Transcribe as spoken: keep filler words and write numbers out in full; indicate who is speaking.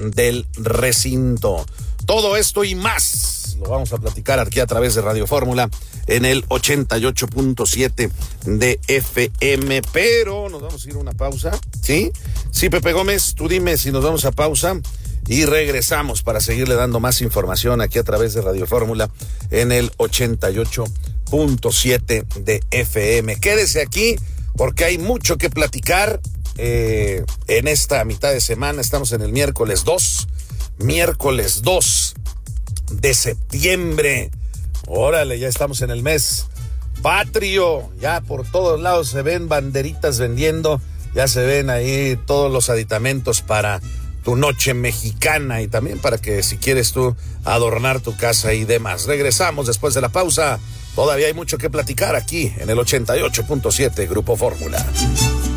Speaker 1: del recinto. Todo esto y más lo vamos a platicar aquí a través de Radio Fórmula en el ochenta y ocho punto siete de F M. Pero nos vamos a ir a una pausa, ¿sí? Sí, Pepe Gómez, tú dime si nos vamos a pausa y regresamos para seguirle dando más información aquí a través de Radio Fórmula en el ochenta y ocho punto siete de F M. Quédese aquí porque hay mucho que platicar eh, en esta mitad de semana. Estamos en el miércoles dos. Miércoles dos de septiembre. Órale, ya estamos en el mes patrio. Ya por todos lados se ven banderitas vendiendo. Ya se ven ahí todos los aditamentos para tu noche mexicana y también para que si quieres tú adornar tu casa y demás. Regresamos después de la pausa. Todavía hay mucho que platicar aquí en el ochenta y ocho punto siete Grupo Fórmula.